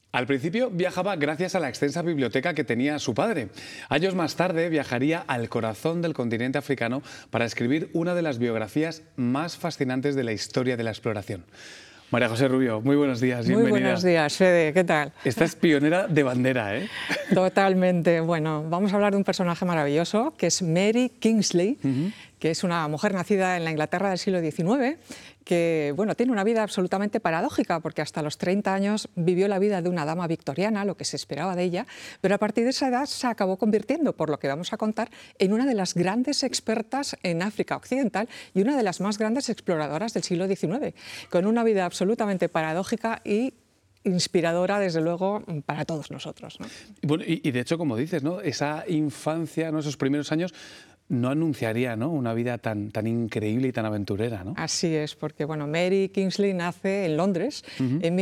Al principio viajaba gracias a la extensa biblioteca que tenía su padre. Años más tarde viajaría al corazón del continente africano para escribir una de las biografías más fascinantes de la historia de la exploración. María José Rubio, muy buenos días, bienvenida. Muy buenos días, Fede, ¿qué tal? Esta es pionera de bandera, ¿eh? Totalmente. Bueno, vamos a hablar de un personaje maravilloso, que es Mary Kingsley, que es una mujer nacida en la Inglaterra del siglo XIX, que bueno, tiene una vida absolutamente paradójica, porque hasta los 30 años vivió la vida de una dama victoriana, lo que se esperaba de ella, pero a partir de esa edad se acabó convirtiendo, por lo que vamos a contar, en una de las grandes expertas en África Occidental y una de las más grandes exploradoras del siglo XIX, con una vida absolutamente paradójica y inspiradora, desde luego, para todos nosotros, ¿no? Bueno, y de hecho, como dices, ¿no? Esa infancia, ¿no? Esos primeros años no anunciaría, ¿no? Una vida tan increíble y tan aventurera, ¿no? Así es, porque bueno, Mary Kingsley nace en Londres en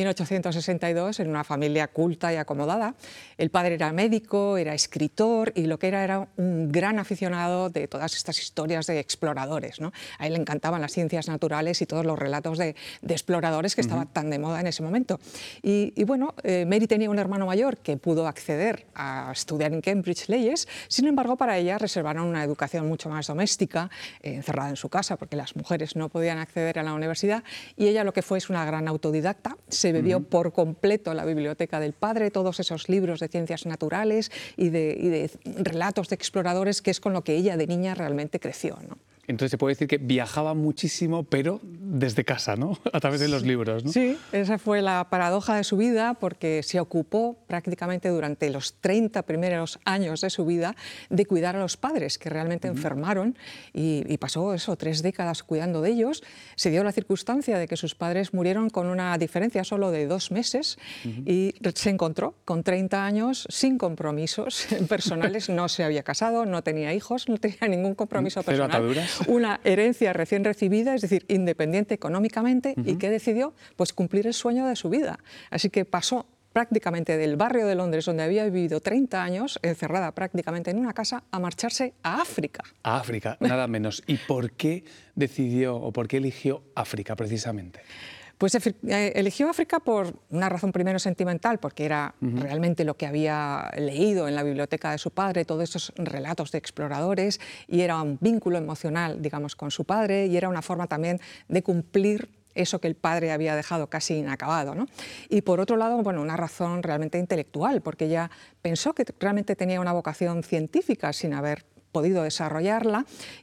1862 en una familia culta y acomodada. El padre era médico, era escritor y lo que era un gran aficionado de todas estas historias de exploradores, ¿no? A él le encantaban las ciencias naturales y todos los relatos de exploradores que estaban tan de moda en ese momento. Y bueno, Mary tenía un hermano mayor que pudo acceder a estudiar en Cambridge leyes, sin embargo para ella reservaron una educación mucho más doméstica, encerrada en su casa, porque las mujeres no podían acceder a la universidad, y ella lo que fue es una gran autodidacta, se bebió por completo la biblioteca del padre, todos esos libros de ciencias naturales y de relatos de exploradores, que es con lo que ella de niña realmente creció, ¿no? Entonces se puede decir que viajaba muchísimo, pero desde casa, ¿no? A través de los libros, ¿no? Sí, esa fue la paradoja de su vida, porque se ocupó prácticamente durante los 30 primeros años de su vida de cuidar a los padres, que realmente enfermaron, y pasó eso, 3 décadas cuidando de ellos. Se dio la circunstancia de que sus padres murieron con una diferencia solo de 2 meses y se encontró con 30 años sin compromisos personales, no se había casado, no tenía hijos, no tenía ningún compromiso personal. ¿Cero ataduras? Una herencia recién recibida, es decir, independiente económicamente, y que decidió pues, cumplir el sueño de su vida. Así que pasó prácticamente del barrio de Londres, donde había vivido 30 años, encerrada prácticamente en una casa, a marcharse a África. A África, nada menos. ¿Y por qué decidió o por qué eligió África precisamente? Pues eligió África por una razón primero sentimental, porque era realmente lo que había leído en la biblioteca de su padre, todos esos relatos de exploradores, y era un vínculo emocional, digamos, con su padre, y era una forma también de cumplir eso que el padre había dejado casi inacabado, ¿no? Y por otro lado, bueno, una razón realmente intelectual, porque ella pensó que realmente tenía una vocación científica sin haber podido desarrollarla,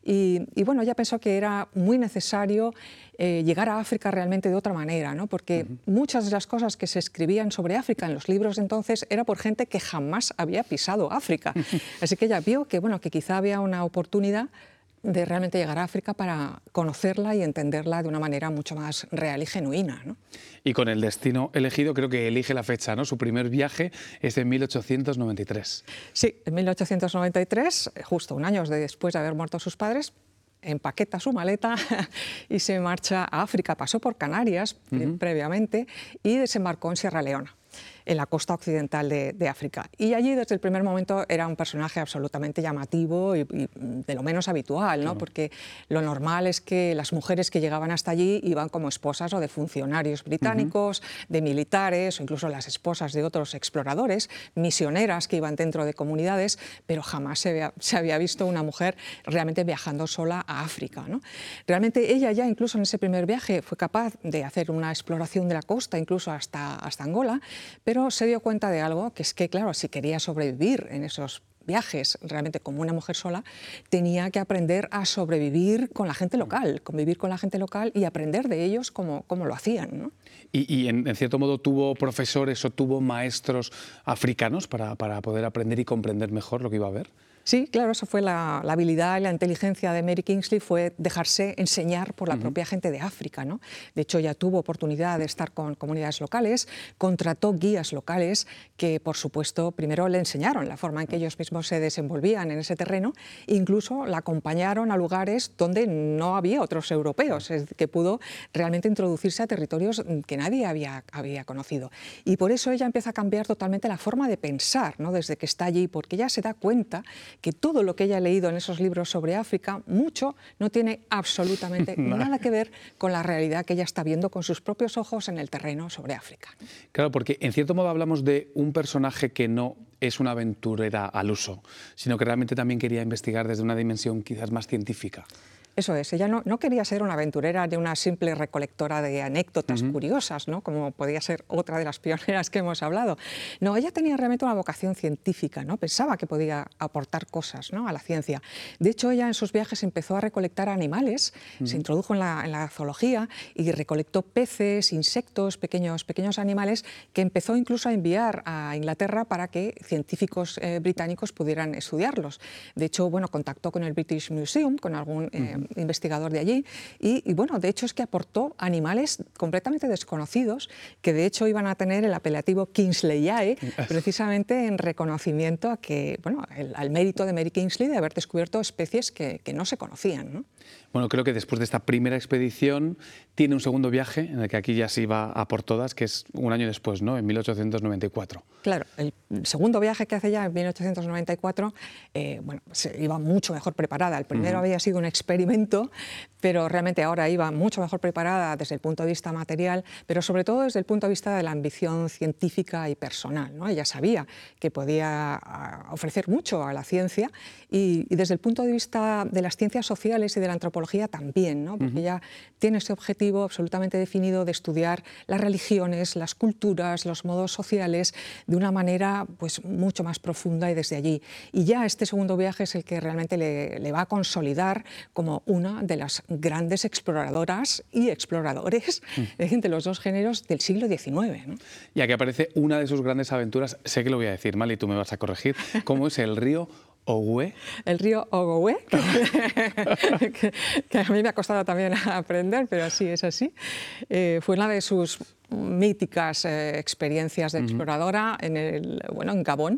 y bueno, ella pensó que era muy necesario llegar a África realmente de otra manera, ¿no? Porque muchas de las cosas que se escribían sobre África en los libros de entonces era por gente que jamás había pisado África. Así que ella vio que, bueno, que quizá había una oportunidad de realmente llegar a África para conocerla y entenderla de una manera mucho más real y genuina, ¿no? Y con el destino elegido, creo que elige la fecha, ¿no? Su primer viaje es en 1893. Sí, en 1893, justo un año después de haber muerto sus padres, empaqueta su maleta y se marcha a África. Pasó por Canarias previamente y desembarcó en Sierra Leona, en la costa occidental de África. Y allí, desde el primer momento, era un personaje absolutamente llamativo y de lo menos habitual, ¿no? Porque lo normal es que las mujeres que llegaban hasta allí iban como esposas o de funcionarios británicos, de militares, o incluso las esposas de otros exploradores, misioneras que iban dentro de comunidades, pero jamás se había visto una mujer realmente viajando sola a África, ¿no? Realmente ella ya, incluso en ese primer viaje, fue capaz de hacer una exploración de la costa, incluso hasta Angola, pero se dio cuenta de algo, que es que, claro, si quería sobrevivir en esos viajes realmente como una mujer sola, tenía que aprender a sobrevivir con la gente local, convivir con la gente local y aprender de ellos cómo lo hacían, ¿no? Y en cierto modo tuvo profesores o tuvo maestros africanos para poder aprender y comprender mejor lo que iba a ver. Sí, claro, eso fue la habilidad y la inteligencia de Mary Kingsley, fue dejarse enseñar por la propia gente de África, ¿no? De hecho, ella tuvo oportunidad de estar con comunidades locales, contrató guías locales que, por supuesto, primero le enseñaron la forma en que ellos mismos se desenvolvían en ese terreno, e incluso la acompañaron a lugares donde no había otros europeos, que pudo realmente introducirse a territorios que nadie había conocido. Y por eso ella empieza a cambiar totalmente la forma de pensar, ¿no? Desde que está allí, porque ella se da cuenta que todo lo que ella ha leído en esos libros sobre África, mucho, no tiene absolutamente nada que ver con la realidad que ella está viendo con sus propios ojos en el terreno sobre África. Claro, porque en cierto modo hablamos de un personaje que no es una aventurera al uso, sino que realmente también quería investigar desde una dimensión quizás más científica. Eso es, ella no quería ser una aventurera de una simple recolectora de anécdotas curiosas, ¿no? Como podía ser otra de las pioneras que hemos hablado. No, ella tenía realmente una vocación científica, ¿no? Pensaba que podía aportar cosas, ¿no?, a la ciencia. De hecho, ella en sus viajes empezó a recolectar animales, se introdujo en la zoología y recolectó peces, insectos, pequeños animales, que empezó incluso a enviar a Inglaterra para que científicos británicos pudieran estudiarlos. De hecho, bueno, contactó con el British Museum, con algún investigador de allí, y bueno, de hecho es que aportó animales completamente desconocidos, que de hecho iban a tener el apelativo Kingsleyae, precisamente en reconocimiento a que, bueno, al mérito de Mary Kingsley de haber descubierto especies que no se conocían, ¿no? Bueno, creo que después de esta primera expedición tiene un segundo viaje, en el que aquí ya se iba a por todas, que es un año después, ¿no?, en 1894. Claro, el segundo viaje que hace ya en 1894, bueno, se iba mucho mejor preparada. El primero había sido un experimento, pero realmente ahora iba mucho mejor preparada desde el punto de vista material, pero sobre todo desde el punto de vista de la ambición científica y personal, ¿no? Ella sabía que podía ofrecer mucho a la ciencia y desde el punto de vista de las ciencias sociales y de la antropología también, ¿no? Porque ella tiene ese objetivo absolutamente definido de estudiar las religiones, las culturas, los modos sociales de una manera pues mucho más profunda y desde allí. Y ya este segundo viaje es el que realmente le va a consolidar como una de las grandes exploradoras y exploradores de los dos géneros del siglo XIX, ¿no? Y aquí aparece una de sus grandes aventuras, sé que lo voy a decir mal y tú me vas a corregir, ¿cómo es el río Ogowe? El río Ogowe, que a mí me ha costado también aprender, pero sí es así. Fue una de sus míticas experiencias de exploradora en Gabón.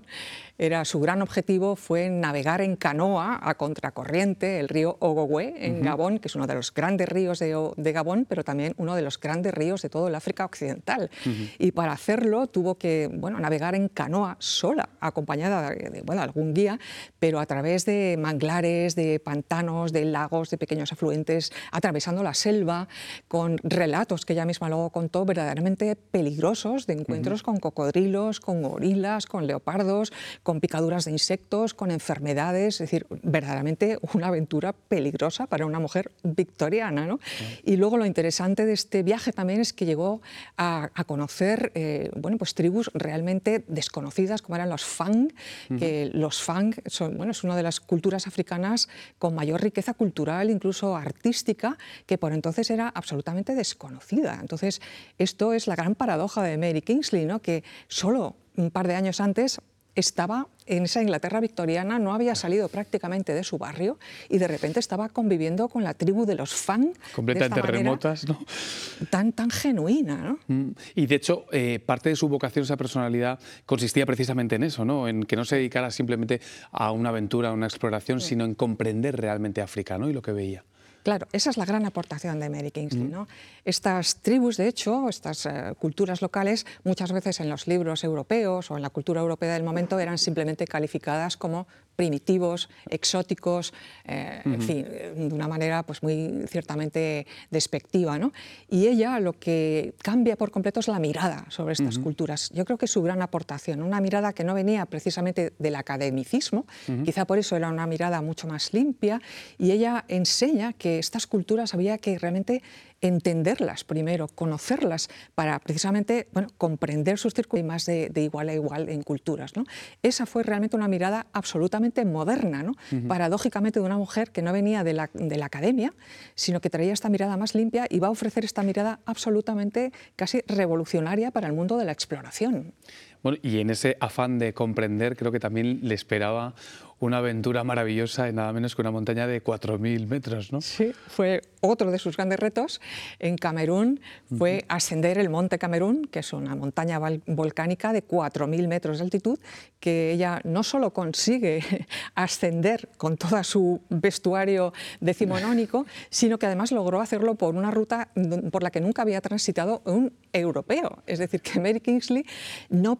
Su gran objetivo fue navegar en canoa a contracorriente el río Ogowe en Gabón, que es uno de los grandes ríos de Gabón, pero también uno de los grandes ríos de todo el África Occidental. Y para hacerlo tuvo que navegar en canoa sola, acompañada de algún guía, pero a través de manglares, de pantanos, de lagos, de pequeños afluentes, atravesando la selva, con relatos que ella misma luego contó verdaderamente peligrosos, de encuentros con cocodrilos, con gorilas, con leopardos, con picaduras de insectos, con enfermedades, es decir, verdaderamente una aventura peligrosa para una mujer victoriana, ¿no? Y luego lo interesante de este viaje también es que llegó a conocer pues tribus realmente desconocidas, como eran los Fang, que los Fang es una de las culturas africanas con mayor riqueza cultural, incluso artística, que por entonces era absolutamente desconocida. Entonces, esto es la gran paradoja de Mary Kingsley, ¿no?, que solo un par de años antes estaba en esa Inglaterra victoriana, no había salido prácticamente de su barrio y de repente estaba conviviendo con la tribu de los Fang. Completamente remotas, ¿no? Tan genuina, ¿no? Y de hecho, parte de su vocación, esa personalidad, consistía precisamente en eso, ¿no? En que no se dedicara simplemente a una aventura, a una exploración, sino en comprender realmente África, ¿no?, y lo que veía. Claro, esa es la gran aportación de Mary Kingsley, ¿no? Estas tribus, de hecho, estas culturas locales, muchas veces en los libros europeos o en la cultura europea del momento eran simplemente calificadas como primitivos, exóticos, en fin, de una manera pues muy ciertamente despectiva, ¿no? Y ella lo que cambia por completo es la mirada sobre estas culturas. Yo creo que es su gran aportación, una mirada que no venía precisamente del academicismo, quizá por eso era una mirada mucho más limpia, y ella enseña que estas culturas había que realmente entenderlas primero, conocerlas, para precisamente comprender sus círculos y más de igual a igual en culturas, ¿no? Esa fue realmente una mirada absolutamente moderna, ¿no? Paradójicamente, de una mujer que no venía de la academia, sino que traía esta mirada más limpia y va a ofrecer esta mirada absolutamente casi revolucionaria para el mundo de la exploración. Bueno, y en ese afán de comprender, creo que también le esperaba una aventura maravillosa en nada menos que una montaña de 4.000 metros, ¿no? Sí, fue otro de sus grandes retos. En Camerún fue ascender el Monte Camerún, que es una montaña volcánica de 4.000 metros de altitud, que ella no solo consigue ascender con todo su vestuario decimonónico, sino que además logró hacerlo por una ruta por la que nunca había transitado un europeo. Es decir, que Mary Kingsley no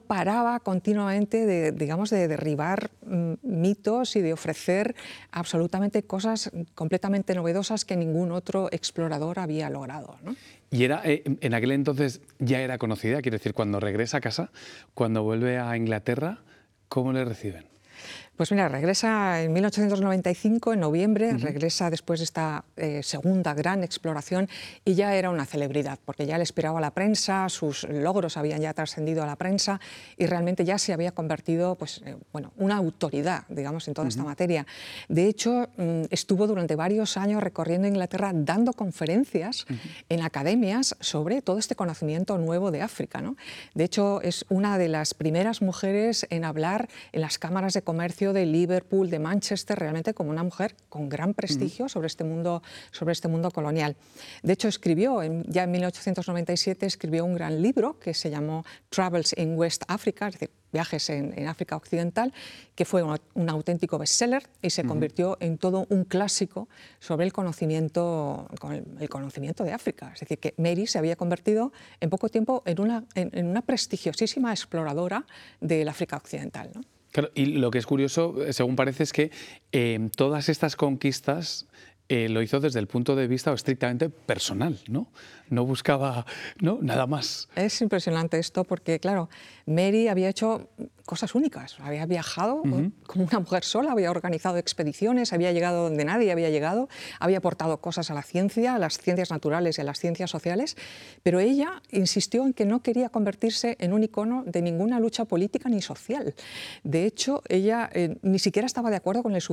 paraba continuamente de, digamos, de derribar mitos y de ofrecer absolutamente cosas completamente novedosas que ningún otro explorador había logrado, ¿no? Y era, en aquel entonces ya era conocida, quiero decir, cuando regresa a casa, cuando vuelve a Inglaterra, ¿cómo le reciben? Pues mira, regresa en 1895, en noviembre, regresa después de esta segunda gran exploración y ya era una celebridad, porque ya le esperaba la prensa, sus logros habían ya trascendido a la prensa y realmente ya se había convertido, pues, bueno, una autoridad, digamos, en toda esta materia. De hecho, estuvo durante varios años recorriendo Inglaterra dando conferencias en academias sobre todo este conocimiento nuevo de África, ¿no? De hecho, es una de las primeras mujeres en hablar en las cámaras de comercio de Liverpool, de Manchester, realmente como una mujer con gran prestigio sobre este mundo colonial. De hecho, escribió, ya en 1897, escribió un gran libro que se llamó Travels in West Africa, es decir, viajes en África Occidental, que fue un auténtico bestseller y se convirtió en todo un clásico sobre el conocimiento de África. Es decir, que Mary se había convertido en poco tiempo en una prestigiosísima exploradora del África Occidental, ¿no? Claro, y lo que es curioso, según parece, es que todas estas conquistas lo hizo desde el punto de vista estrictamente personal, ¿no? No buscaba, ¿no?, nada más. Es impresionante esto porque, claro, Mary había hecho cosas únicas. Había viajado como una mujer sola, había organizado expediciones, había llegado donde nadie había llegado, había aportado cosas a la ciencia, a las ciencias naturales y a las ciencias sociales, pero ella insistió en que no quería convertirse en un icono de ninguna lucha política ni social. De hecho, ella ni siquiera estaba de acuerdo con el